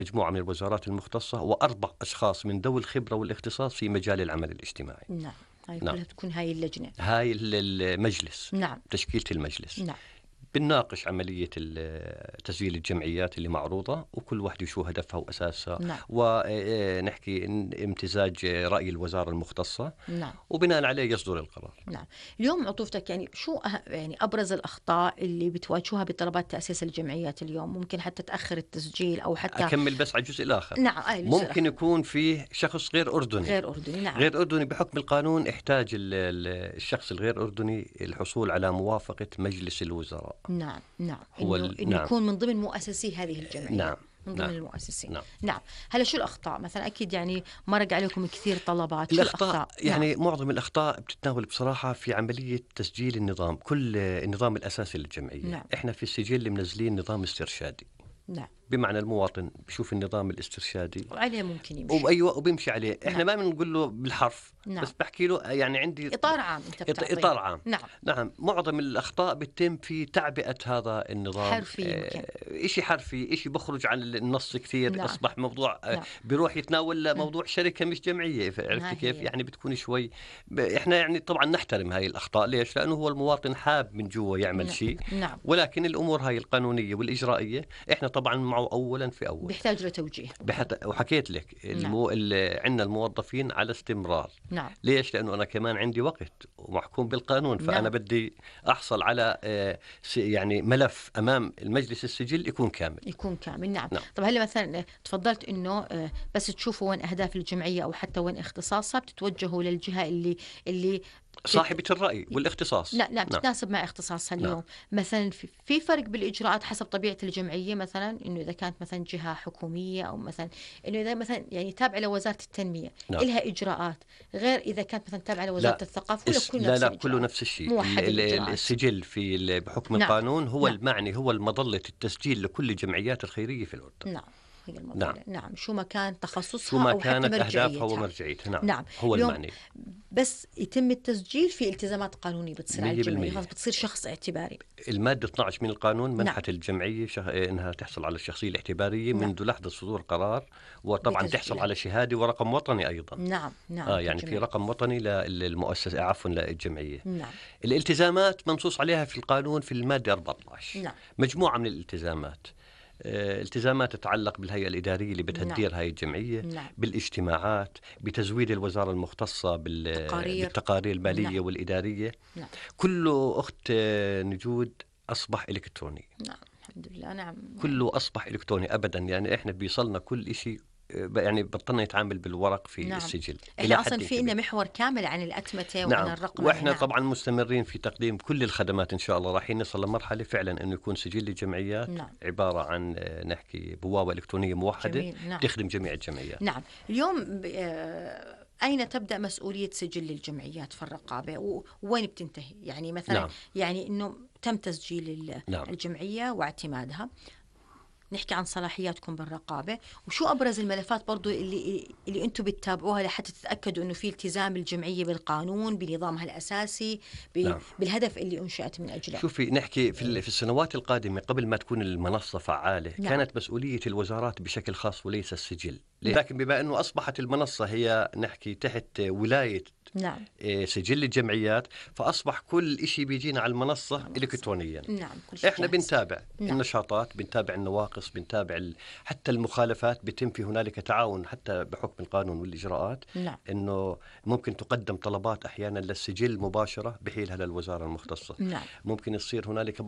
مجموعة من الوزارات المختصة و4 أشخاص من ذوي الخبرة والاختصاص في مجال العمل الاجتماعي. نعم، هاي نعم. كلها تكون هاي اللجنة. هاي المجلس. نعم. تشكيلة المجلس. نعم. بنناقش عملية تسجيل الجمعيات اللي معروضة، وكل واحدة شو هدفها وأساسها. نعم. ونحكي امتزاج رأي الوزارة المختصة. نعم. وبناء عليه يصدر القرار. نعم. اليوم عطوفتك يعني شو يعني أبرز الأخطاء اللي بتواجهوها بطلبات تأسيس الجمعيات اليوم؟ ممكن حتى تأخر التسجيل أو حتى أكمل بس على الجزء الآخر. نعم. ممكن يكون فيه شخص غير أردني. غير أردني. نعم. غير أردني بحكم القانون احتاج الشخص الغير أردني الحصول على موافقة مجلس الوزراء. نعم. نعم. هو إنه نعم. يكون من ضمن مؤسسي هذه الجمعية. نعم. من ضمن نعم. المؤسسين. نعم. نعم. هلا شو الأخطاء مثلا؟ أكيد يعني مرق عليكم كثير طلبات. شو الأخطاء يعني نعم. معظم الأخطاء بتتناول بصراحة في عملية تسجيل النظام، كل النظام الأساسي للجمعية. نعم. إحنا في السجل منزلين نظام استرشادي. نعم. بمعنى المواطن بشوف النظام الاسترشادي وعليه ممكن يمشي. وأيوة وبيمشي عليه. إحنا نعم. ما بنقول له بالحرف. نعم. بس بحكي له يعني عندي إطار عام أنت بتعطيه. إطار عام. نعم. نعم. معظم الأخطاء بتتم في تعبئة هذا النظام. حرفي يمكن. إشي حرفي، إشي بخرج عن النص كثير. نعم. أصبح موضوع نعم. بيروح يتناول موضوع شركة مش جمعية. عرفت كيف؟ يعني بتكون شوي إحنا يعني طبعا نحترم هاي الأخطاء. ليش؟ لأنه هو المواطن حاب من جوا يعمل نعم. شيء. نعم. ولكن الأمور هاي القانونية والإجرائية إحنا طبعا معه أولا في أول. بيحتاج توجيه. وحكيت لك عندنا الموظفين على استمرار. نعم. ليش؟ لأنه أنا كمان عندي وقت ومحكوم بالقانون. فأنا نعم. بدي أحصل على يعني ملف أمام المجلس السجل يكون كامل. نعم. نعم. طب هلا مثلا تفضلت إنه بس تشوفوا وين أهداف الجمعية أو حتى وين اختصاصها بتتوجهوا للجهة اللي صاحبة الرأي والاختصاص. لا لا بتتناسب مع اختصاصها اليوم. نعم. مثلا في فرق بالإجراءات حسب طبيعة الجمعية، مثلا إنه إذا كانت مثلا جهة حكومية أو مثلا إنه إذا مثلا يعني تابعة لوزارة التنمية. نعم. إلها إجراءات غير إذا كانت مثلا تابعة لوزارة الثقافة. ولا كل لا نفس لا الإجراءات؟ كله نفس الشيء. موحد الإجراءات. السجل في بحكم نعم. القانون هو نعم. المعني، هو المظلة التسجيل لكل الجمعيات الخيرية في الأردن. نعم. هي الموضوع. نعم. شو ما كان تخصصها شو ما أو حتى كانت مرجعيتها أهدافها ومرجعيتها. نعم. نعم. هو المعني. بس يتم التسجيل في التزامات قانونية بتصير على الجمعية، خلاص بتصير شخص اعتباري. المادة 12 من القانون منحت نعم. الجمعية إنها تحصل على الشخصية الاعتبارية نعم. منذ لحظة صدور قرار، وطبعا تحصل على شهادة ورقم وطني أيضا. نعم. نعم. يعني في رقم وطني للمؤسسة، عفوا للجمعية. نعم. الالتزامات منصوص عليها في القانون في المادة 14. نعم. مجموعة من الالتزامات. التزامات تتعلق بالهيئة الإدارية اللي بتدير هاي الجمعية. نعم. بالاجتماعات، بتزويد الوزارة المختصة بالتقارير المالية. نعم. والإدارية. نعم. كله أخت نجود أصبح إلكتروني. نعم. الحمد لله. نعم. كله أصبح إلكتروني أبدا. يعني إحنا بيصلنا كل شيء، يعني بطلنا يتعامل بالورق في نعم. السجل. إحنا أصلا في إنه محور كامل عن الأتمتة نعم. وعن الرقم. وإحنا نعم. طبعا مستمرين في تقديم كل الخدمات. إن شاء الله راح نصل لمرحلة فعلا إنه يكون سجل الجمعيات نعم. عبارة عن نحكي بوابة إلكترونية موحدة. نعم. تخدم جميع الجمعيات. نعم. اليوم أين تبدأ مسؤولية سجل الجمعيات في الرقابة ووين بتنتهي؟ يعني مثلا نعم. يعني إنه تم تسجيل نعم. الجمعية واعتمادها. نحكي عن صلاحياتكم بالرقابة، وشو أبرز الملفات برضو اللي أنتم بتتابعوها لحتى تتأكدوا أنه في التزام الجمعية بالقانون بنظامها الأساسي نعم. بالهدف اللي أنشأت من أجله. شوفي نحكي في السنوات القادمة قبل ما تكون المنصة فعالة. نعم. كانت مسؤولية الوزارات بشكل خاص وليس السجل. لكن بما أنه أصبحت المنصة هي نحكي تحت ولاية نعم. سجل الجمعيات، فأصبح كل شيء بيجينا على المنصة إلكترونيا. نعم. إحنا بنتابع نعم. النشاطات، بنتابع النواقص، بنتابع حتى المخالفات. بيتم في هنالك تعاون حتى بحكم القانون والإجراءات. نعم. إنه ممكن تقدم طلبات أحيانا للسجل مباشرة بحيلها للوزارة المختصة. نعم. ممكن يصير هنالك